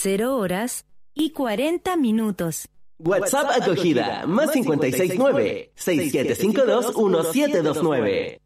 0 horas y 40 minutos. WhatsApp acogida, más 569-6752-1729.